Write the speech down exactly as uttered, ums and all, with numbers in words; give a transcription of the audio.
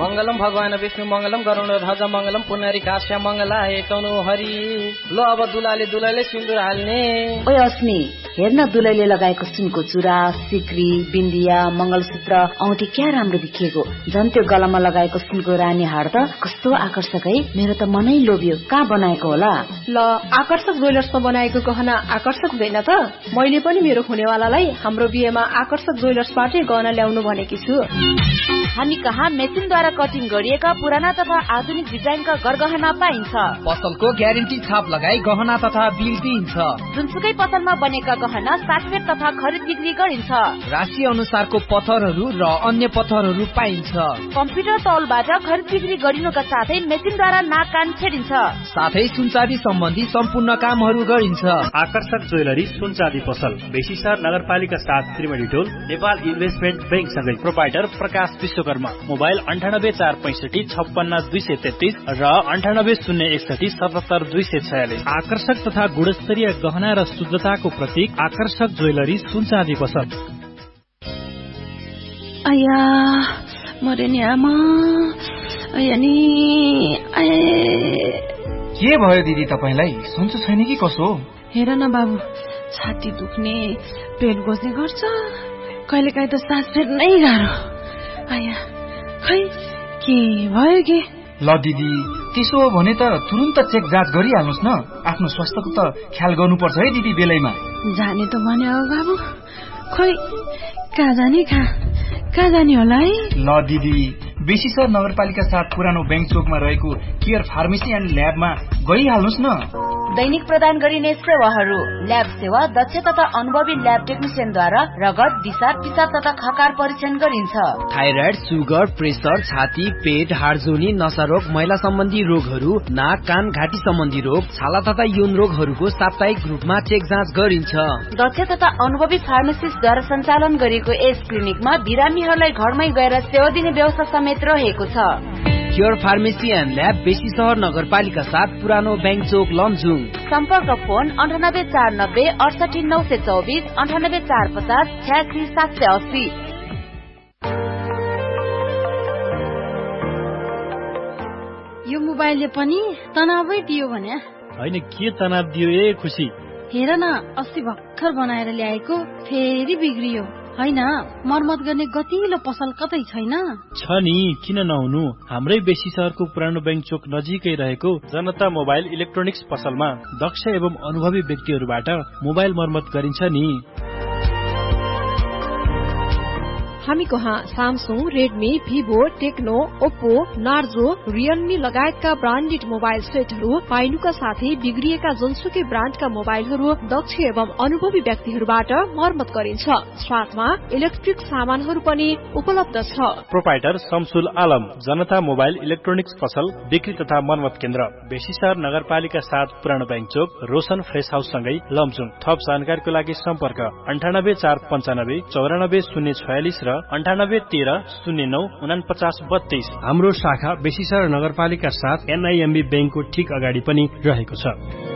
मंगलम भगवान विष्णु मंगलम गरुडध्वज मंगलम पुनरी काश्य मंगलाय तनु हरि। ल अब दुलाले दुलाले सिन्दुर हाल्ने। ओइ अस्मी हेर्न दुलैले लगाएको सुनको चुरा सिक्री बिन्दिया मंगलसूत्र औँठी क्या राम्रो देखिएको। झन् त्यो गलामा लगाएको सुनको रानी हार त कस्तो आकर्षक है। मेरो त मनै लोभ्यो। कहाँ बनाएको होला? ल आकर्षक ज्वेलर्समा बनाएको गहना आकर्षक हुँदैन त? मैले पनि मेरो हुनेवालालाई हाम्रो बिहेमा आकर्षक ज्वेलर्सबाटै गहना ल्याउनु भनेकी छु। हामी कहाँ मेसिनद्वारा कटिङ गरिएका पुराना तथा आधुनिक डिजाइनका गरगहना पाइन्छ। पसलको ग्यारेन्टी छाप लगाई गहना तथा बिल दिइन्छ। जुनसुकै पसलमा बनेका गहना साटफेट तथा खरिद बिक्री गरिन्छ। राशि अनुसारको पत्थरहरू र अन्य पत्थरहरू पाइन्छ। कम्प्युटर तौलबाट खरिद बिक्री गरिनुका साथै मेसिनद्वारा नाक कान छेडिन्छ। साथै सुनचाँदी सम्बन्धी सम्पूर्ण कामहरू गरिन्छ। आकर्षक ज्वेलरी सुनचाँदी पसल बेसीसर नगरपालिका साथ त्रिवेणी टोल नेपाल इन्भेस्टमेन्ट बैंक सँगै। प्रोपाइटर प्रकाश विश्वकर्मा। मोबाइल अन्ठानब्बे चार पैंसठी छप्पन्न दुई सय तेत्तीस र अन्ठानब्बे शून्य एकसठी सतहत्तर दुई सय छयालिस। आकर्षक तथा गुणस्तरीय गहना र शुद्धताको प्रतीक आकर्षक ज्वेलरी सुनचाँदी पसल। आया मरे नि आमा। आया नि के भयो दिदी तपाईलाई? सन्चो छैन कि कसो? हेर न बाबु छाती दुख्ने पेट बस्ने गर्छ। कहिले काहीँ त सास फेर्नै गाह्रो। आया खै के भयो के? ल दिदी त्यसो हो भने त तुरुन्त चेक जाँच गरिहाल्नुहोस् न। आफ्नो स्वास्थ्यको त ख्याल गर्नुपर्छ है दिदी बेलैमा। जाने त भने हो बाबु। खै कहाँ जाने कहाँ कहाँ जाने होला है? ल दिदी बेसीसर नगरपालिका साथ पुरानो बैंक चोकमा रहेको केयर फार्मेसी एन्ड ल्याबमा गइहाल्नुहोस् न। दैनिक प्रदान गरिने सेवाहरू ल्याब सेवा दक्ष तथा अनुभवी ल्याब टेक्निसियनद्वारा रगत दिशा पिसाब तथा खकार परीक्षण गरिन्छ। थाइराइड सुगर प्रेसर छाती पेट हाडजोनी नसारोग महिला सम्बन्धी रोगहरू नाक कान घाँटी सम्बन्धी रोग छाला तथा यौन रोगहरूको साप्ताहिक रूपमा चेक जाँच गरिन्छ। दक्ष तथा अनुभवी फार्मासिस्टद्वारा सञ्चालन गरिएको यस क्लिनिकमा बिरामीहरूलाई घरमै गएर सेवा दिने व्यवस्था समेत रहेको छ। Care pharmacy and lab Besisahar नगरपालिका साथ पुरानो बैंक चोक लमजुङ। सम्पर्क फोन अन्ठानब्बे चार नब्बे अडसठी नौ सय चौबिस अन्ठानब्बे चार पचास छ्यासी सात सय अस्सी। यो मोबाइलले पनि तनावै दियो भने? होइन के तनाव दियो ए खुसी? हेर न अस्ति भर्खर बनाएर ल्याएको फेरि बिग्रियो। होइन मर्मत गर्ने गतिलो पसल कतै छैन? छ नि किन नहुनु। हाम्रै बेसीसहरको पुरानो बैंक चोक नजिकै रहेको जनता मोबाइल इलेक्ट्रोनिक्स पसलमा दक्ष एवं अनुभवी व्यक्तिहरूबाट मोबाइल मर्मत गरिन्छ नि। हामी कहाँ Samsung Redmi Vivo Tecno Oppo Narzo Realme लगायतका ब्रान्डेड मोबाइल सेटहरू पाइनुका साथै बिग्रिएका जुनसुकै ब्रान्डका मोबाइलहरू दक्ष एवं अनुभवी व्यक्तिहरूबाट मर्मत गरिन्छ। साथमा इलेक्ट्रिक सामानहरू पनि उपलब्ध छ। प्रोपाइटर शमसुल आलम जनता मोबाइल इलेक्ट्रोनिक्स पसल बिक्री तथा मर्मत केन्द्र बेसीसहर नगरपालिका साथ पुरानो बैंक चोक रोशन फ्रेस हाउस सँगै लमजुङ। थप जानकारीको लागि सम्पर्क अन्ठानब्बे चार पञ्चानब्बे चौरानब्बे शून्य छयालिस र अन्ठानब्बे तेह्र शून्य नौ उनापचास बत्तीस। हाम्रो शाखा बेसीसहर नगरपालिका साथ एनआईएमबी बैंकको ठिक अगाडि पनि रहेको छ।